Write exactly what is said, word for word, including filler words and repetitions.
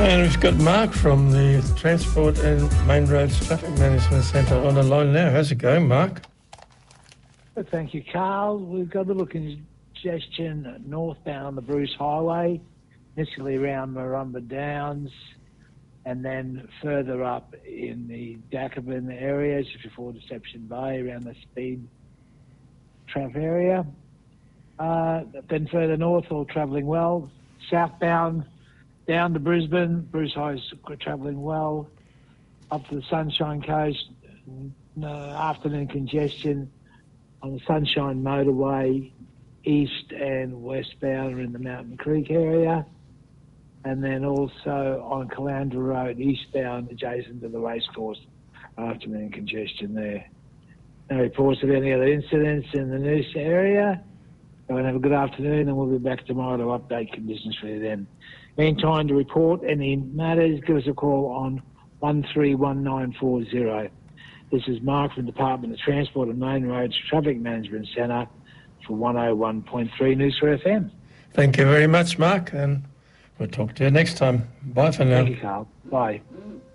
And we've got Mark from the Transport and Main Roads Traffic Management Centre on the line now. How's it going, Mark? Thank you, Carl. We've got a little congestion northbound on the Bruce Highway, initially around Marumba Downs, and then further up in the Dacabin area, just before Deception Bay, around the Speed Trap area. Uh, then further north, all travelling well. Southbound, down to Brisbane, Bruce High is travelling well. Up to the Sunshine Coast, uh, afternoon congestion on the Sunshine Motorway, east and westbound are in the Mountain Creek area. And then also on Caloundra Road, eastbound, adjacent to the racecourse, afternoon congestion there. No reports of any other incidents in the Noosa area. Everyone have a good afternoon, and we'll be back tomorrow to update conditions for you then. Meantime, to report any matters, give us a call on one three one nine four zero. This is Mark from the Department of Transport and Main Roads Traffic Management Centre for one oh one point three Noosa F M. Thank you very much, Mark, and we'll talk to you next time. Bye for now. Thank you, Carl. Bye.